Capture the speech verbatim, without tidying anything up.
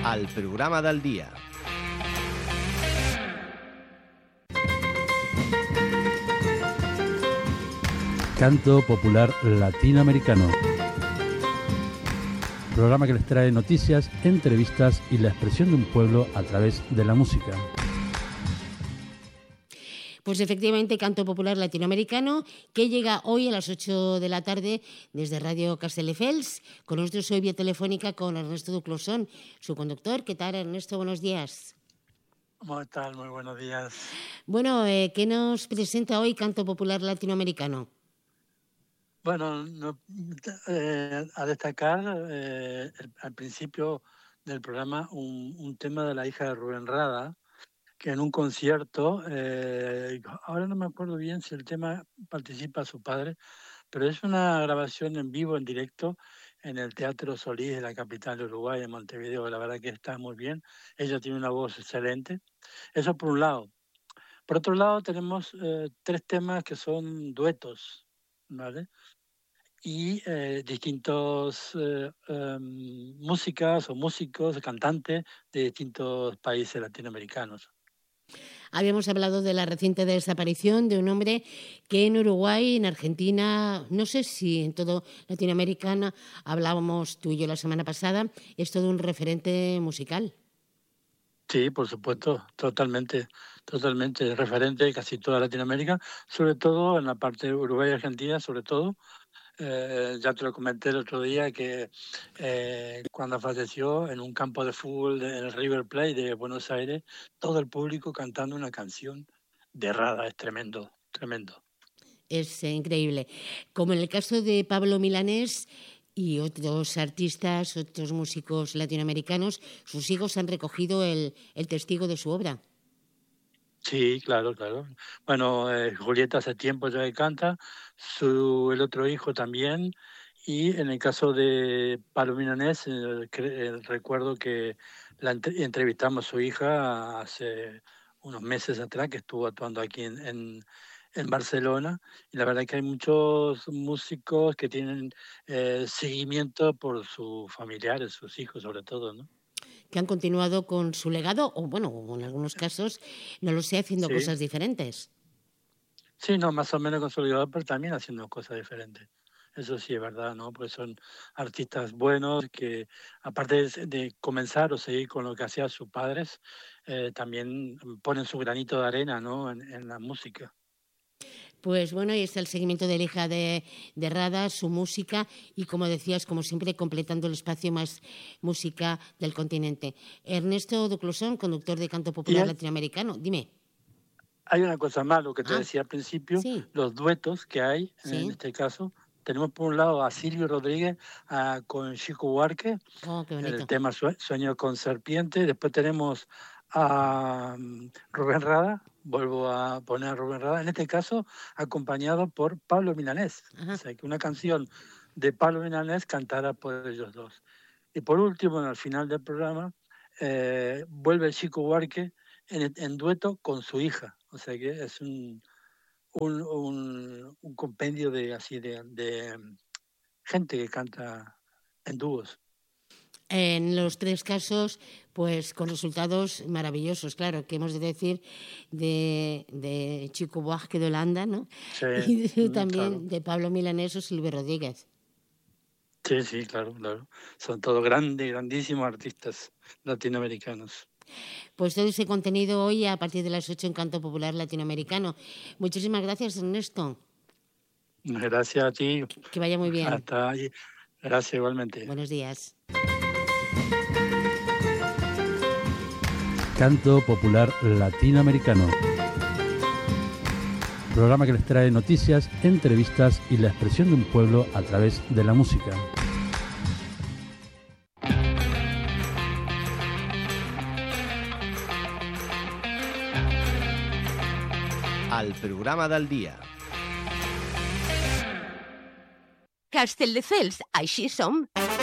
al programa del dia. Canto popular latinoamericano. Programa que les trae noticias, entrevistas y la expresión de un pueblo a través de la música. Pues efectivamente, Canto Popular Latinoamericano, que llega hoy a las ocho de la tarde desde Radio Castelldefels. Con nosotros hoy vía telefónica con Ernesto Duclosón, su conductor. ¿Qué tal, Ernesto? Buenos días. ¿Cómo tal? Muy buenos días. Bueno, eh, ¿qué nos presenta hoy Canto Popular Latinoamericano? Bueno, no, eh, a destacar eh, el, al principio del programa un, un tema de la hija de Rubén Rada, que en un concierto, eh, ahora no me acuerdo bien si el tema participa su padre, pero es una grabación en vivo, en directo, en el Teatro Solís de la capital de Uruguay, en Montevideo. La verdad que está muy bien. Ella tiene una voz excelente. Eso por un lado. Por otro lado, tenemos eh, tres temas que son duetos, ¿vale? Y eh, distintos eh, um, músicas o músicos, cantantes de distintos países latinoamericanos. Habíamos hablado de la reciente desaparición de un hombre que en Uruguay, en Argentina, no sé si en todo Latinoamérica, hablábamos tú y yo la semana pasada, es todo un referente musical. Sí, por supuesto, totalmente, totalmente referente de casi toda Latinoamérica, sobre todo en la parte de Uruguay y Argentina, sobre todo. Eh, ya te lo comenté el otro día que eh, cuando falleció en un campo de fútbol en el River Plate de Buenos Aires, todo el público cantando una canción de Rada. Es tremendo, tremendo. Es eh, increíble. Como en el caso de Pablo Milanés y otros artistas, otros músicos latinoamericanos, sus hijos han recogido el, el testigo de su obra. Sí, claro, claro. Bueno, eh, Julieta hace tiempo ya que canta, su, el otro hijo también, y en el caso de Pablo Milanés, eh, eh, recuerdo que la entre, entrevistamos a su hija hace unos meses atrás, que estuvo actuando aquí en, en, en Barcelona, y la verdad que hay muchos músicos que tienen eh, seguimiento por sus familiares, sus hijos sobre todo, ¿no? Que han continuado con su legado, o bueno, en algunos casos, no lo sé, haciendo sí. cosas diferentes. Sí, no, más o menos con su legado, pero también haciendo cosas diferentes. Eso sí es verdad, ¿no? Porque son artistas buenos que, aparte de, de comenzar o seguir con lo que hacían sus padres, eh, también ponen su granito de arena, ¿no? En, en la música. Pues bueno, ahí está el seguimiento de la hija de, de Rada, su música y, como decías, como siempre, completando el espacio más música del continente. Ernesto Duclosón, conductor de Canto Popular Latinoamericano, dime. Hay una cosa más, lo que te ah, decía al principio, sí. los duetos que hay, sí. en este caso. Tenemos por un lado a Silvio Rodríguez a, con Chico Buarque, oh, qué bonito. el tema Sueño con Serpiente. Después tenemos a um, Rubén Rada, vuelvo a poner a Rubén Rada, en este caso acompañado por Pablo Milanés. Ajá. O sea, que una canción de Pablo Milanés cantada por ellos dos. Y por último, al final del programa, eh, vuelve Chico Buarque en, en dueto con su hija. O sea que es un... Un, un, un compendio de así de, de gente que canta en dúos. En los tres casos, pues con resultados maravillosos, claro, que hemos de decir de, de Chico Buarque de Holanda, ¿no? Sí, y de, también claro. de Pablo Milanés o Silvio Rodríguez. Sí, sí, claro, claro. Son todos grandes, grandísimos artistas latinoamericanos. Pues todo ese contenido hoy a partir de las ocho en Canto Popular Latinoamericano. Muchísimas gracias, Ernesto. Gracias a ti. Que vaya muy bien. Hasta ahí. Gracias igualmente. Buenos días. Canto Popular Latinoamericano. Programa que les trae noticias, entrevistas y la expresión de un pueblo a través de la música. Al programa del dia. Castelldefels, així som.